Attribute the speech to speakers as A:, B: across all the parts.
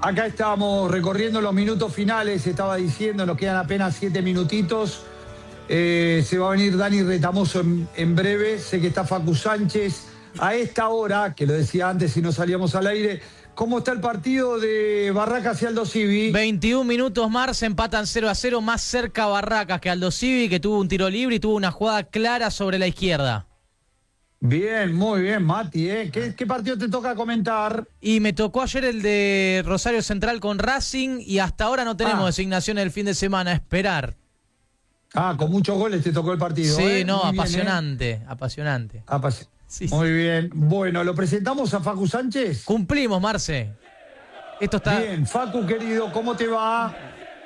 A: Acá estamos recorriendo los minutos finales, estaba diciendo, nos quedan apenas 7 minutitos. Se va a venir Dani Retamoso en breve, sé que está Facu Sánchez. A esta hora, que lo decía antes si no salíamos al aire, ¿cómo está el partido de Barracas y Aldosivi?
B: 21 minutos más, empatan 0-0, más cerca Barracas que Aldosivi, que tuvo un tiro libre y tuvo una jugada clara sobre la izquierda.
A: Bien, muy bien, Mati, ¿eh? ¿Qué partido te toca comentar?
B: Y me tocó ayer el de Rosario Central con Racing y hasta ahora no tenemos designación el fin de semana, esperar.
A: Con muchos goles te tocó el partido.
B: Sí, no,
A: muy
B: apasionante,
A: bien,
B: apasionante. Sí,
A: muy bien. Bueno, ¿lo presentamos a Facu Sánchez?
B: Cumplimos, Marce. Esto está...
A: Bien, Facu, querido, ¿cómo te va?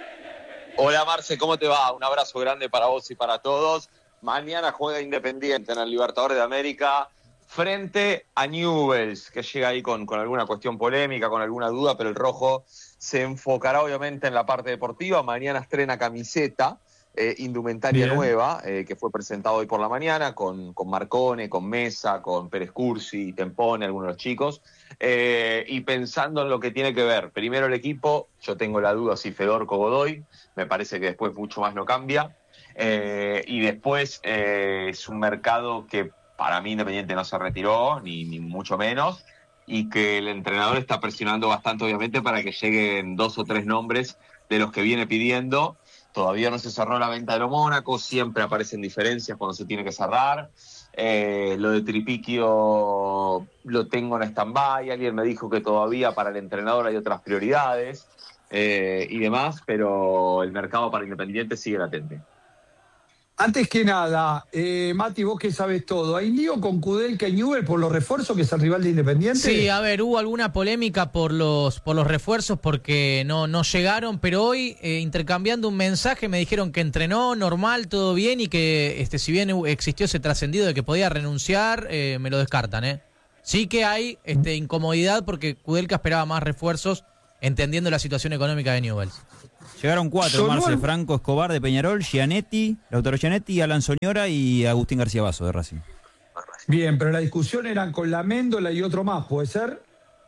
C: Hola, Marce, ¿cómo te va? Un abrazo grande para vos y para todos. Mañana juega Independiente en el Libertadores de América frente a Newell's, que llega ahí con alguna cuestión polémica, con alguna duda, pero el rojo se enfocará obviamente en la parte deportiva. Mañana estrena camiseta, indumentaria
A: Bien.
C: nueva, que fue presentado hoy por la mañana con Marcone, con Mesa, con Pérez Cursi, Tempone, algunos de los chicos. Y pensando en lo que tiene que ver, primero el equipo, yo tengo la duda si Fedorco Godoy, me parece que después mucho más no cambia. Y después es un mercado que para mí Independiente no se retiró, ni mucho menos, y que el entrenador está presionando bastante obviamente para que lleguen 2 o 3 nombres de los que viene pidiendo. Todavía no se cerró la venta de los Mónaco, siempre aparecen diferencias cuando se tiene que cerrar. Lo de Tripiquio lo tengo en stand-by, alguien me dijo que todavía para el entrenador hay otras prioridades y demás, pero el mercado para Independiente sigue latente.
A: Antes que nada, Mati, vos que sabes todo, ¿hay lío con Kudelka y Newell por los refuerzos, que es el rival de Independiente?
B: Sí, a ver, hubo alguna polémica por los refuerzos porque no llegaron, pero hoy, intercambiando un mensaje, me dijeron que entrenó normal, todo bien, y que si bien existió ese trascendido de que podía renunciar, me lo descartan, Sí que hay incomodidad porque Kudelka esperaba más refuerzos, entendiendo la situación económica de Newell's.
D: Llegaron 4, Marce: Franco Escobar de Peñarol, Gianetti, Lautaro Gianetti, Alan Soñora y Agustín García Basso de Racing.
A: Bien, pero la discusión era con la Méndola y otro más, ¿puede ser?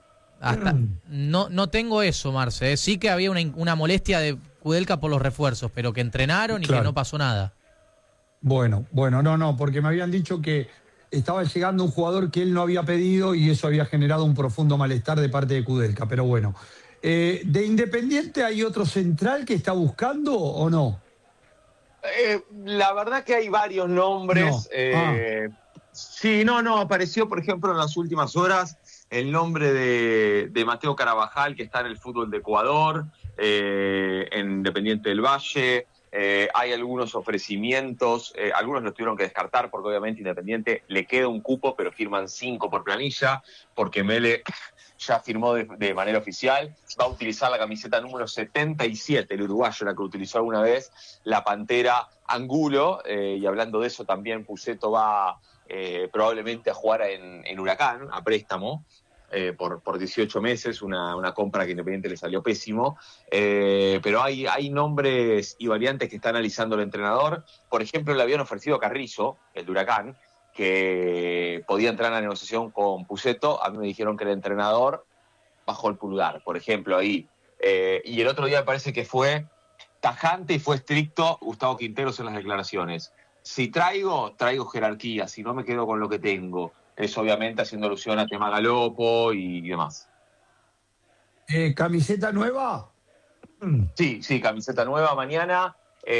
B: No tengo eso, Marce. Sí que había una molestia de Kudelka por los refuerzos, pero que entrenaron y que no pasó nada.
A: Bueno, no, porque me habían dicho que estaba llegando un jugador que él no había pedido y eso había generado un profundo malestar de parte de Kudelka, pero bueno. ¿De Independiente hay otro central que está buscando o no?
C: La verdad que hay varios nombres. Sí, apareció, por ejemplo, en las últimas horas el nombre de Mateo Carabajal, que está en el fútbol de Ecuador, en Independiente del Valle. Hay algunos ofrecimientos, algunos los tuvieron que descartar porque obviamente Independiente le queda un cupo, pero firman 5 por planilla, porque Mele ya firmó de manera oficial, va a utilizar la camiseta número 77, el uruguayo, la que utilizó alguna vez la Pantera Angulo, y hablando de eso también Pusetto va probablemente a jugar en Huracán, a préstamo, por 18 meses, una compra que Independiente le salió pésimo, pero hay nombres y variantes que está analizando el entrenador. Por ejemplo, le habían ofrecido a Carrizo, el de Huracán, que podía entrar en la negociación con Pusetto. A mí me dijeron que el entrenador bajó el pulgar, por ejemplo, ahí. Y el otro día me parece que fue tajante y fue estricto Gustavo Quinteros en las declaraciones. Si traigo jerarquía, si no me quedo con lo que tengo. Eso obviamente haciendo alusión a tema Galopo y demás.
A: ¿Camiseta nueva?
C: Sí, camiseta nueva mañana,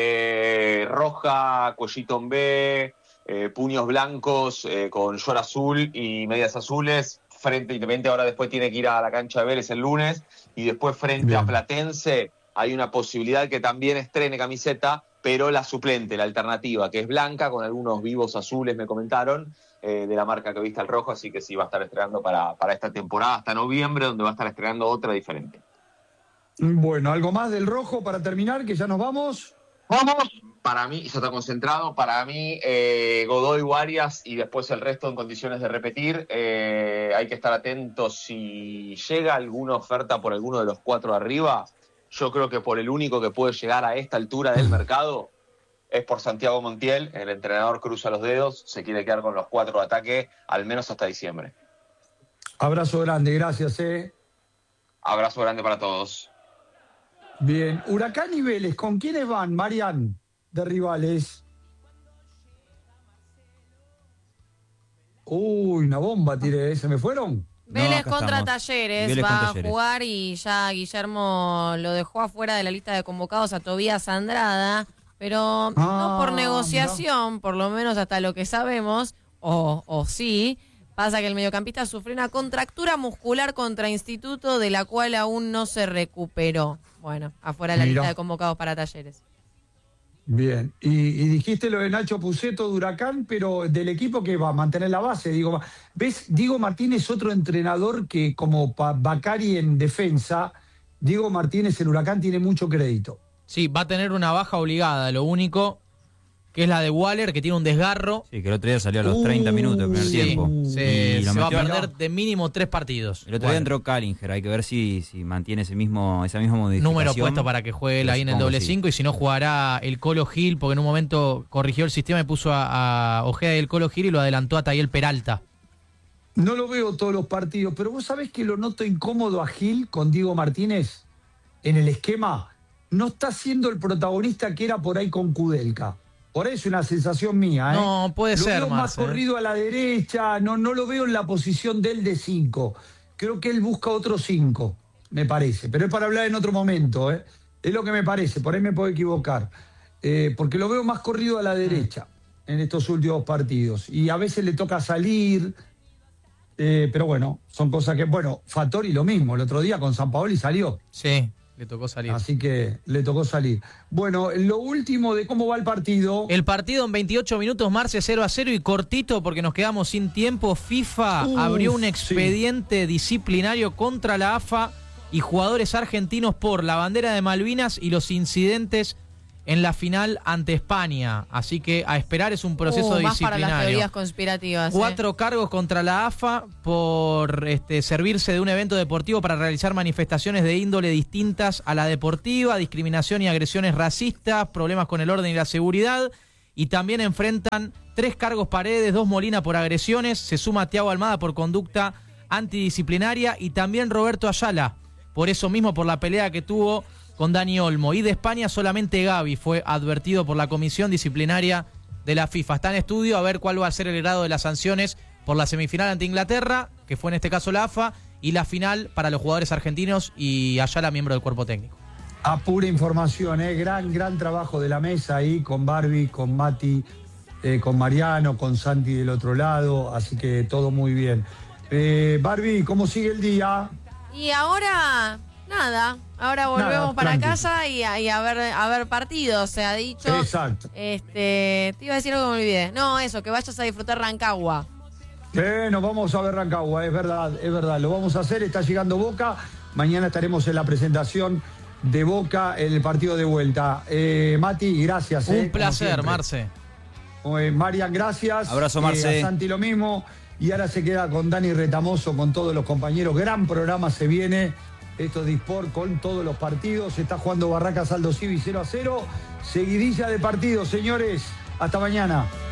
C: roja, cuellito en B, puños blancos con short azul y medias azules, frente Independiente. Ahora después tiene que ir a la cancha de Vélez el lunes, y después frente a Platense hay una posibilidad que también estrene camiseta, pero la suplente, la alternativa, que es blanca con algunos vivos azules, me comentaron, de la marca que viste al rojo, así que sí va a estar estrenando para esta temporada hasta noviembre, donde va a estar estrenando otra diferente.
A: Bueno, ¿algo más del rojo para terminar, que ya nos vamos?
C: Vamos. Para mí, ya está concentrado, para mí Godoy, Arias y después el resto en condiciones de repetir. Hay que estar atentos si llega alguna oferta por alguno de los 4 arriba. Yo creo que por el único que puede llegar a esta altura del mercado es por Santiago Montiel. El entrenador cruza los dedos, se quiere quedar con los 4 de ataque, al menos hasta diciembre.
A: Abrazo grande, gracias.
C: Abrazo grande para todos.
A: Bien, Huracán y Vélez, ¿con quiénes van, Marian, de rivales? Uy, una bomba tiré, ¿se me fueron?
E: Vélez contra
D: estamos.
E: Talleres
D: Vélez
E: va
D: con
E: a
D: Talleres.
E: jugar y ya Guillermo lo dejó afuera de la lista de convocados a Tobías Andrada, pero no por negociación, por lo menos hasta lo que sabemos, o sí. Pasa que el mediocampista sufrió una contractura muscular contra Instituto, de la cual aún no se recuperó. Bueno, afuera de la lista de convocados para Talleres.
A: Bien, y dijiste lo de Nacho Puceto de Huracán, pero del equipo que va a mantener la base, digo, ¿ves? Diego Martínez, otro entrenador que como Bacari en defensa, Diego Martínez en Huracán tiene mucho crédito.
B: Sí, va a tener una baja obligada, lo único que es la de Waller, que tiene un desgarro.
D: Sí, que el otro día salió a los 30 minutos del primer tiempo.
B: Se va a
D: metió
B: perder de mínimo 3 partidos.
D: El otro día entró Callinger, hay que ver si mantiene esa misma modificación.
B: Número puesto para que juegue él ahí en el doble 5, y si no jugará el Colo Gil, porque en un momento corrigió el sistema y puso a Ojeda y el Colo Gil y lo adelantó a Tayel Peralta.
A: No lo veo todos los partidos, pero vos sabés que lo noto incómodo a Gil con Diego Martínez en el esquema. No está siendo el protagonista que era por ahí con Kudelka. Por eso es una sensación mía.
B: No, puede ser,
A: Lo veo más
B: Marce,
A: corrido a la derecha, no lo veo en la posición de él de 5. Creo que él busca otro 5, me parece. Pero es para hablar en otro momento, Es lo que me parece, por ahí me puedo equivocar. Porque lo veo más corrido a la derecha en estos últimos partidos. Y a veces le toca salir, pero bueno, son cosas que... Bueno, Fattori lo mismo, el otro día con Sampaoli salió.
B: Sí, le tocó salir.
A: Así que le tocó salir. Bueno, lo último de cómo va el partido.
B: El partido en 28 minutos, Marce, 0-0 y cortito porque nos quedamos sin tiempo. FIFA abrió un expediente disciplinario contra la AFA y jugadores argentinos por la bandera de Malvinas y los incidentes en la final ante España. Así que a esperar, es un proceso
E: Más
B: disciplinario.
E: para las teorías conspirativas.
B: 4 cargos contra la AFA por servirse de un evento deportivo para realizar manifestaciones de índole distintas a la deportiva, discriminación y agresiones racistas, problemas con el orden y la seguridad. Y también enfrentan 3 cargos Paredes, 2 Molina por agresiones, se suma Thiago Almada por conducta antidisciplinaria y también Roberto Ayala, por eso mismo, por la pelea que tuvo con Dani Olmo. Y de España solamente Gavi fue advertido por la comisión disciplinaria de la FIFA. Está en estudio a ver cuál va a ser el grado de las sanciones por la semifinal ante Inglaterra, que fue en este caso la AFA, y la final para los jugadores argentinos y Ayala, miembro del cuerpo técnico.
A: A pura información, gran trabajo de la mesa ahí con Barbie, con Mati, con Mariano, con Santi del otro lado, así que todo muy bien. Barbie, ¿cómo sigue el día?
E: Y ahora, nada. Ahora volvemos para casa y a ver partidos, se ha dicho.
A: Exacto.
E: Te iba a decir algo que me olvidé. No, eso, que vayas a disfrutar Rancagua.
A: Nos vamos a ver Rancagua, es verdad. Lo vamos a hacer, está llegando Boca. Mañana estaremos en la presentación de Boca en el partido de vuelta. Mati, gracias.
B: Un placer, Marce.
A: Marian, gracias.
D: Abrazo, Marce.
A: A Santi lo mismo. Y ahora se queda con Dani Retamoso, con todos los compañeros. Gran programa se viene. Esto de eSport con todos los partidos. Se está jugando Barracas Aldo Civi 0-0. Seguidilla de partidos, señores. Hasta mañana.